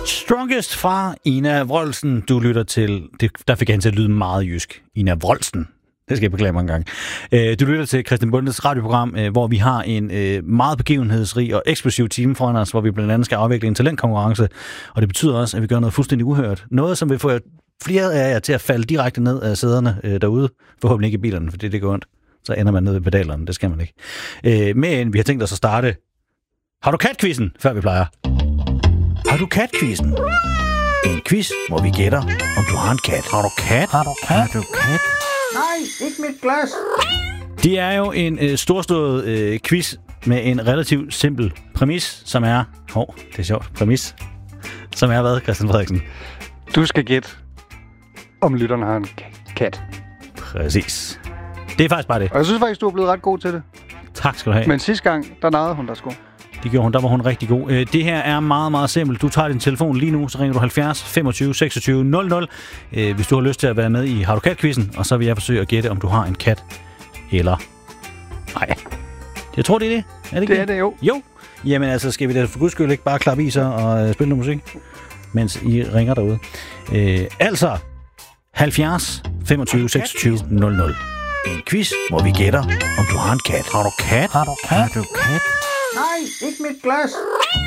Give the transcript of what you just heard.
Strongest fra Ina Wroldsen. Du lytter til... Der fik han til at lyde meget jysk. Ina Wroldsen. Det skal jeg beklage mange gange. Du lytter til Christian Bondes radioprogram, hvor vi har en meget begivenhedsrig og eksplosiv time foran os, hvor vi blandt andet skal afvikle en talentkonkurrence. Og det betyder også, at vi gør noget fuldstændig uhørt. Noget, som vil få flere af jer til at falde direkte ned af sæderne derude. Forhåbentlig ikke i bilerne, for det går ondt. Så ender man ned ved pedalerne. Det skal man ikke. Men vi har tænkt os at starte... Har du kat-quizzen, før vi plejer? Har du kat-quizzen? En quiz, hvor vi gætter, om du har en kat. Har du kat? Har du kat? Har du kat? Nej, ikke mit glas. Det er jo en storslået quiz med en relativt simpel præmis, som er... det er sjovt. Præmis. Som er hvad, Christian Frederiksen? Du skal gætte, om lytteren har en kat. Præcis. Det er faktisk bare det. Og jeg synes faktisk, du er blevet ret god til det. Tak skal du have. Men sidste gang, der narrede hun der sgu. Det gjorde hun, der var hun rigtig god. Det her er meget, meget simpelt. Du tager din telefon lige nu, så ringer du 70 25 26 00, hvis du har lyst til at være med i Har du kat-quizzen, og så vil jeg forsøge at gætte, om du har en kat eller... Nej. Jeg tror, det er det. Er det ikke det? Er det, jo. Jo. Jamen altså, skal vi da for guds skyld ikke bare klappe i sig og spille noget musik, mens I ringer derude. Altså, 70 25 26 00. En quiz, hvor vi gætter, om du har en kat. Har du kat? Har du kat? Nej, ikke mit glas.